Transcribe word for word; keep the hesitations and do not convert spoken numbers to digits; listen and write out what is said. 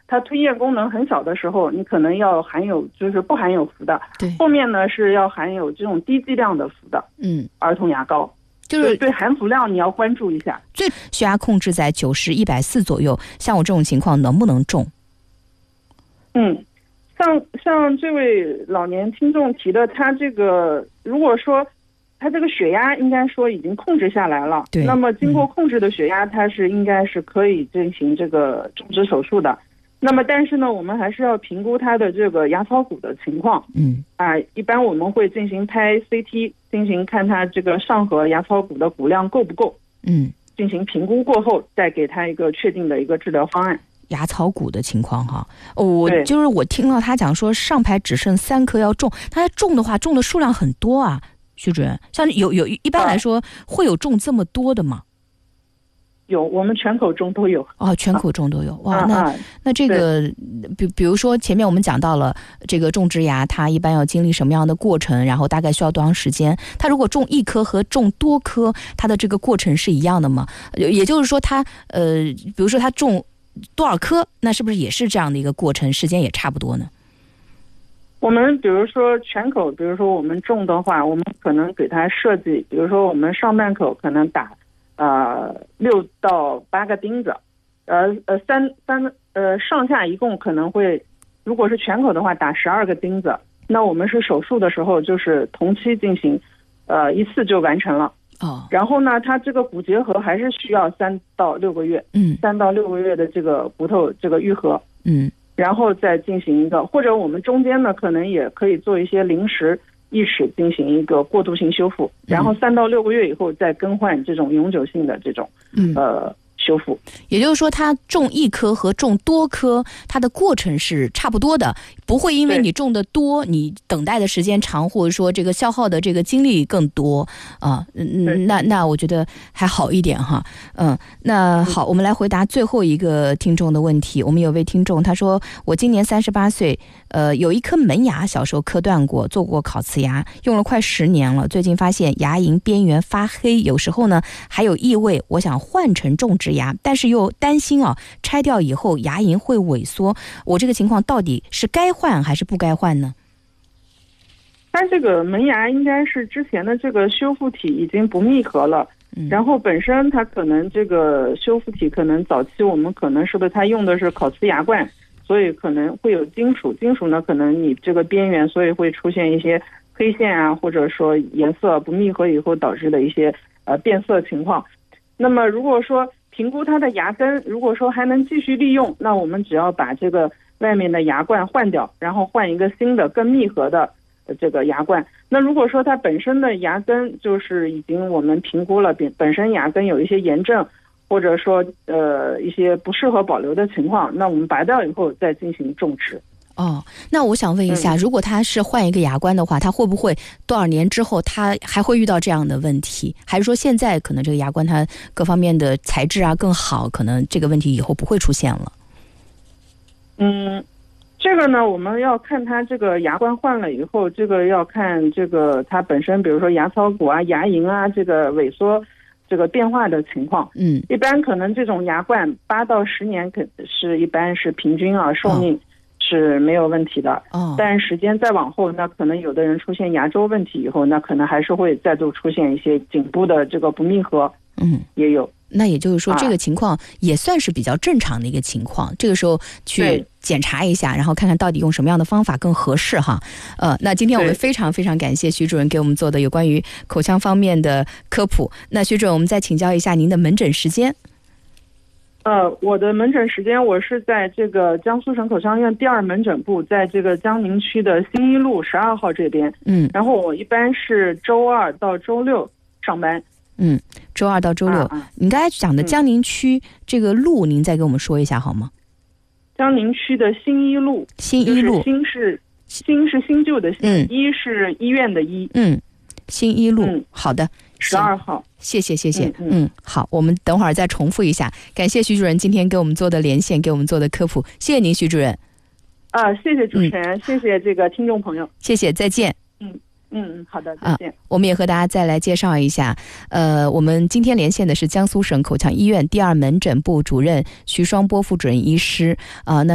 它吞咽功能很小的时候，你可能要含有就是不含有氟的， 对， 后面呢是要含有这种低剂量的氟的， 嗯， 儿童牙膏。 就是对含氟量你要关注一下。 最血压控制在九十、一百四左右，像我这种情况能不能中？ 嗯，像像这位老年听众提的，他这个如果说他这个血压应该说已经控制下来了， 对， 那么经过控制的血压，它是应该是可以进行这个种植手术的。那么但是呢，我们还是要评估他的这个牙槽骨的情况。 嗯啊，一般我们会进行拍 C T， 进行看他这个上颌牙槽骨的骨量够不够。 嗯， 进行评估过后，再给他一个确定的一个治疗方案。 牙槽骨的情况哈，哦，我就是我听到他讲说上排只剩三颗要种，他种的话种的数量很多啊，徐主任，像有有一般来说、啊、会有种这么多的吗？ 有，我们全口种都有。 哦，全口种都有。哇， 啊、 那、 啊、 那这个，比比如说前面我们讲到了这个种植牙，它一般要经历什么样的过程，然后大概需要多长时间？它如果种一颗和种多颗，它的这个过程是一样的吗？也就是说它，它呃，比如说它种多少颗，那是不是也是这样的一个过程，时间也差不多呢？ 我们比如说全口，比如说我们种的话，我们可能给它设计，比如说我们上半口可能打。呃，六到八个钉子，呃呃三三呃上下一共可能会，如果是全口的话打十二个钉子，那我们是手术的时候就是同期进行，呃一次就完成了。 哦。 然后呢，它这个骨结合还是需要三到六个月， 嗯， 三到六个月的这个骨头这个愈合， 嗯， 然后再进行一个，或者我们中间呢可能也可以做一些临时。一齿进行一个过渡性修复，然后三到六个月以后再更换这种永久性的这种、嗯、呃修复。 也就是说，它种一颗和种多颗，它的过程是差不多的，不会因为你种的多，你等待的时间长，或者说这个消耗的这个精力更多啊。嗯，那那我觉得还好一点哈。嗯，那好，我们来回答最后一个听众的问题。我们有位听众他说，我今年三十八岁。呃，有一颗门牙小时候磕断过，做过烤瓷牙，用了快十年了。最近发现牙龈边缘发黑，有时候呢还有异味。我想换成种植牙，但是又担心啊，拆掉以后牙龈会萎缩。我这个情况到底是该换还是不该换呢？ 它这个门牙应该是之前的这个修复体已经不密合了，嗯、然后本身它可能这个修复体可能早期我们可能是不是它用的是烤瓷牙冠。所以可能会有金属，金属呢可能你这个边缘，所以会出现一些黑线啊，或者说颜色不密合以后导致的一些呃变色情况。那么如果说评估它的牙根，如果说还能继续利用，那我们只要把这个外面的牙冠换掉，然后换一个新的更密合的这个牙冠。那如果说它本身的牙根就是已经我们评估了本本身牙根有一些炎症。或者说呃一些不适合保留的情况，那我们拔掉以后再进行种植。 哦，那我想问一下、嗯、如果他是换一个牙冠的话，他会不会多少年之后他还会遇到这样的问题？还是说现在可能这个牙冠它各方面的材质啊更好，可能这个问题以后不会出现了？ 嗯，这个呢我们要看它这个牙冠换了以后，这个要看这个它本身比如说牙槽骨啊牙龈啊这个萎缩这个变化的情况。 嗯， 一般可能这种牙冠八到十年可是一般是平均啊寿命是没有问题的。 哦， 但时间再往后，那可能有的人出现牙周问题以后，那可能还是会再度出现一些颈部的这个不密合。 嗯， 也有。 那也就是说，这个情况也算是比较正常的一个情况。啊、这个时候去检查一下，然后看看到底用什么样的方法更合适哈。呃，那今天我们非常非常感谢徐主任给我们做的有关于口腔方面的科普。那徐主任，我们再请教一下您的门诊时间。 呃，我的门诊时间，我是在这个江苏省口腔医院第二门诊部，在这个江宁区的新一路十二号这边。嗯，然后我一般是周二到周六上班。 嗯，周二到周六。啊、你刚才讲的江宁区、嗯、这个路，您再给我们说一下好吗？ 江宁区的新一路。 新一路。 新是新是新旧的新，嗯，一是医院的医。 嗯，新一路。嗯、好的。 十二号。 谢谢谢谢。嗯, 嗯, 嗯，好，我们等会儿再重复一下。感谢徐主任今天给我们做的连线，给我们做的科普，谢谢您，徐主任。 啊，谢谢主持人，嗯、谢谢这个听众朋友， 谢谢，再见。 嗯。嗯，好的，再见、啊。 我们也和大家再来介绍一下，呃，我们今天连线的是江苏省口腔医院第二门诊部主任徐双波副主任医师啊、呃，那。